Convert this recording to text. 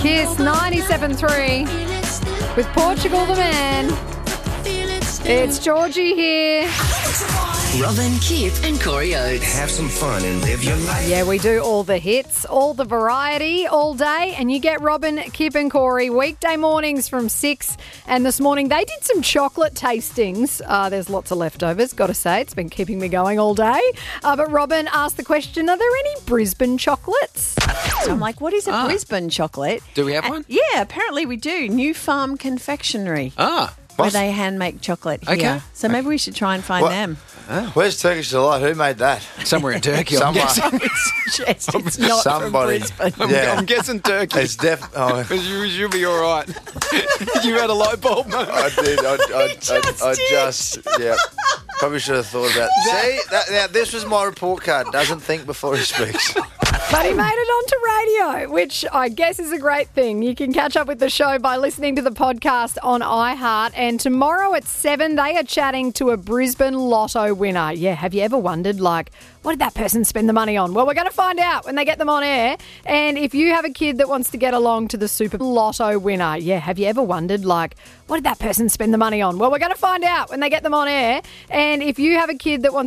Kiss 97.3 with Portugal the Man. It's Georgie here. Robin, Kip and Corey Oates. Have some fun and live your life. Yeah, we do all the hits, all the variety, all day, and you get Robin, Kip and Corey weekday mornings from 6. And this morning they did some chocolate tastings. There's lots of leftovers, got to say. It's been keeping me going all day. But Robin asked the question, are there any Brisbane chocolates? So I'm like, what is a Brisbane chocolate? Do we have one? Yeah, apparently we do. New Farm Confectionery. Where they hand make chocolate here. Okay. So maybe we should try and find them. Where's Turkish Delight? Who made that? Somewhere in Turkey, I'm Someone. guessing. It's not Somebody. from Brisbane. Yeah. I'm guessing Turkey. It's You'll be all right. You had a light bulb moment. I did. I just probably should have thought about See, now this was my report card. Doesn't think before he speaks. But he made it onto radio, which I guess is a great thing. You can catch up with the show by listening to the podcast on iHeart. And tomorrow at 7, they are chatting to a Brisbane Lotto winner. Yeah, have you ever wondered, what did that person spend the money on? Well, we're going to find out when they get them on air. And if you have a kid that wants to get along to the Super Lotto winner, yeah, have you ever wondered, what did that person spend the money on? Well, we're going to find out when they get them on air. And if you have a kid that wants